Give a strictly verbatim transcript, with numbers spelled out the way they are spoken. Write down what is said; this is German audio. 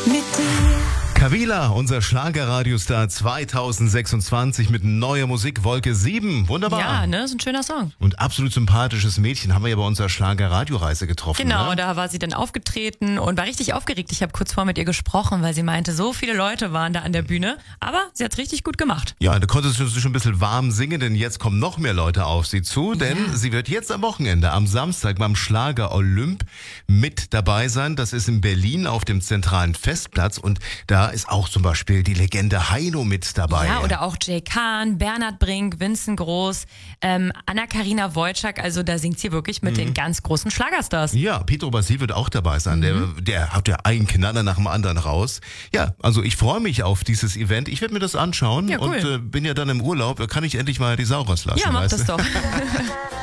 mit dir. Kavila, unser Schlagerradiostar zweitausendsechsundzwanzig mit neuer Musik, Wolke sieben. Wunderbar. Ja, ne, ist ein schöner Song. Und absolut sympathisches Mädchen haben wir ja bei unserer Schlager-Radioreise getroffen. Genau, ne? da war sie dann aufgetreten und war richtig aufgeregt. Ich habe kurz vor mit ihr gesprochen, weil sie meinte, so viele Leute waren da an der Bühne. Aber sie hat's richtig gut gemacht. Ja, da konnte sie schon ein bisschen warm singen, denn jetzt kommen noch mehr Leute auf sie zu. Denn Ja. sie wird jetzt am Wochenende, am Samstag beim Schlager Olymp mit dabei sein. Das ist in Berlin auf dem zentralen Festplatz. Und da ist auch zum Beispiel die Legende Heino mit dabei. Ja, oder auch Jay Kahn, Bernhard Brink, Vincent Groß, ähm, Anna-Karina Wojcik. Also da singt sie wirklich mit den ganz großen Schlagerstars. Ja, Pietro Basil wird auch dabei sein. Der, der hat ja einen Knaller nach dem anderen raus. Ja, also ich freue mich auf dieses Event. Ich werde mir das anschauen Ja, cool. und äh, bin ja dann im Urlaub. Da kann ich endlich mal die Sau rauslassen. Ja, mach weißt das du? doch.